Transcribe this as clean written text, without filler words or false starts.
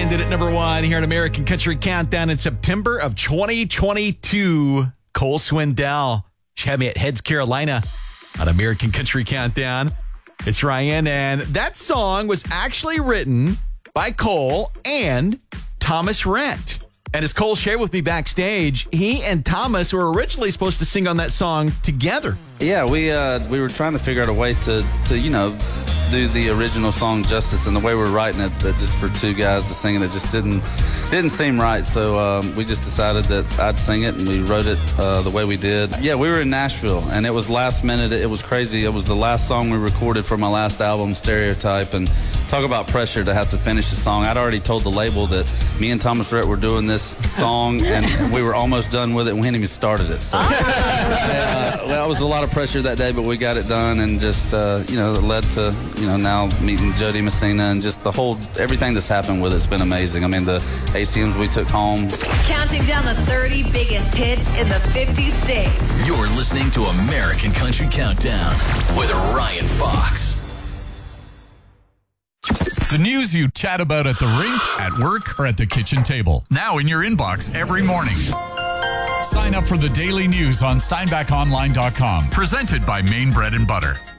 landed at number 1 here in American Country Countdown in September of 2022. Cole Swindell. She had me at Heads, Carolina on American Country Countdown. It's Ryan, and that song was actually written by Cole and Thomas Rhett. And as Cole shared with me backstage, he and Thomas were originally supposed to sing on that song together. Yeah, we were trying to figure out a way to do the original song justice, and the way we're writing it, that just for two guys to sing it just didn't seem right. So we just decided that I'd sing it, and we wrote it the way we did. Yeah, we were in Nashville, and it was last minute. It was crazy. It was the last song we recorded for my last album, Stereotype, and talk about pressure to have to finish the song. I'd already told the label that me and Thomas Rhett were doing this song, and we were almost done with it, and we hadn't even started it. So that was a lot of pressure that day, but we got it done, and just it led to now meeting Jody Messina, and just everything that's happened with it's been amazing. I mean, the ACMs we took home. Counting down the 30 biggest hits in the 50 states. You're listening to American Country Countdown with Ryan Fox. The news you chat about at the rink, at work, or at the kitchen table. Now in your inbox every morning. Sign up for the daily news on SteinbachOnline.com. Presented by Maine Bread and Butter.